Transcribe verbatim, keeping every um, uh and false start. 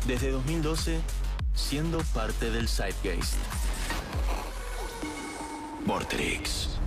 Desde dos mil doce, siendo parte del Zeitgeist. Vortrix.